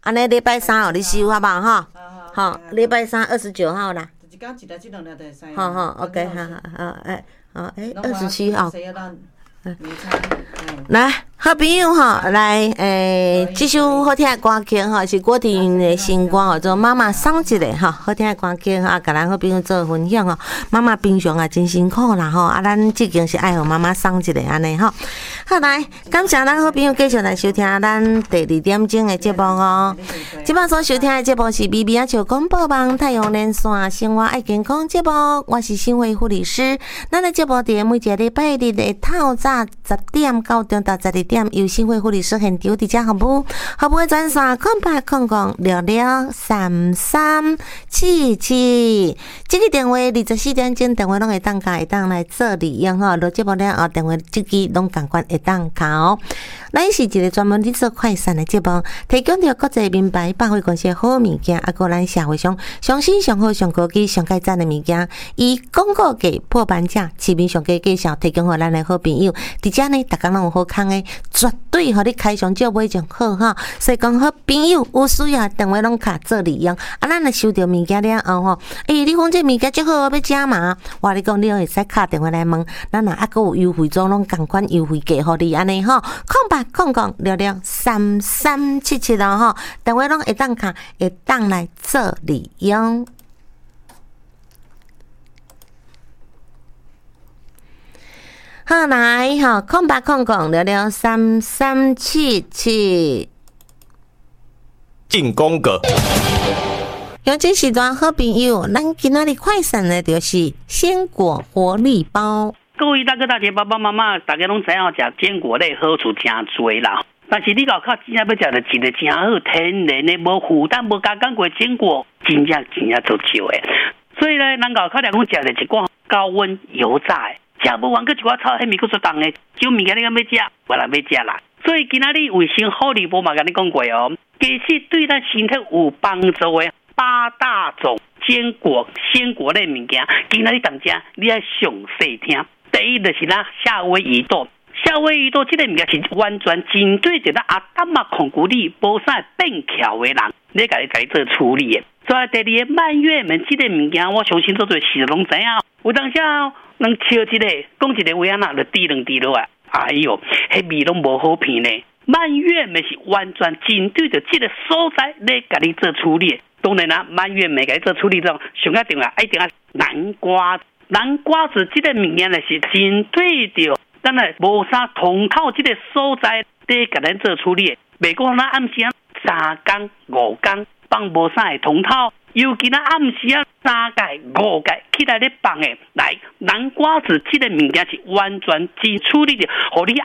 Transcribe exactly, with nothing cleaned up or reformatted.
安尼礼拜三互你收好无吼？好，礼拜三二十九号啦。 一天一日这两日就会使。 好好 ，OK， 好好好，哎，好哎，二十七号。来，好朋友吼，来，诶，这首好听的歌曲吼，是郭婷云的新歌吼，做妈妈送一个吼，好听的歌曲吼，甲咱好朋友做分享吼。妈妈平常也真辛苦啦吼，啊，咱即间是爱互妈妈送一个安尼吼。好来，感谢咱好朋友继续来收听咱第二点钟的节目哦。即摆所收听的节目是 B B 啊笑广播网太阳连线生活爱健康节目，我是新慧护理师。咱的节目伫每一个礼拜日的透早十点到中到十二点，由新慧护理师现场伫遮服务，服务的专线空八空空六六三三七七。这个电话二十四点钟电话拢会当卡，会当来做利用吼。录节目了后，电话即支拢共款会当卡哦。咱是一个专门伫做快闪的节目，提供着国际名牌百货公司好物件，啊，个咱社会上上新上好上高级上盖赞的物件，以广告价破半价，市面上价介绍提供互咱的好朋友。伫遮呢，逐工拢有好康的，绝对互你开箱照买上好哈。所以讲，好朋友有需要电话拢卡做利用，啊，咱来收到物件了后吼，诶、欸，你讲这物件足好，要食嘛？我你讲，你会使敲电话来问，咱若还佫有优惠装，拢共款优惠价互你安尼吼，空八空空六六三三七七咯吼，电话拢会当卡，会当来做利用。好来吼，空八空空六六三三七七。 进攻个。 有这时段好朋友，咱今仔日快闪的就是鲜果活力包。 各位大哥大姐、爸爸妈妈，大家拢知影食坚果类好处真多啦。但是你若靠真正要食着一个真好天然的、无负担、无加工过坚果，真正真正足少的。所以咧，咱搞靠来讲食着一寡高温油炸的。食不完，佮一寡炒迄面佮做重的，少物件你敢要食，无人要食啦。所以今仔日卫生护理部嘛，甲你讲过哦，其实对咱身体有帮助的八大种坚果、鲜果类物件，今仔日当食，你爱详细听。第一就是咱夏威夷豆，夏威夷豆这个物件是完全针对着咱阿达玛控股力无啥变巧的人，你家己家己做处理的。再第二个蔓越莓这个物件，我相信做做事拢知影，有当时啊。能笑一个，讲一个话啊，那就滴两滴落来，哎呦，迄味拢无好闻呢。蔓越莓是完全针对着这个所在来甲你做处理。当然啦，蔓越莓甲你做处理中，上个重要一定要南瓜。南瓜子这个物件呢是针对着咱诶无啥通透这个所在来甲咱做处理。袂讲咱暗时啊三工五工放无啥会通透。尤其咱暗时啊，三届五届起来咧放诶，来南瓜子这个物件是完全只处理着，互你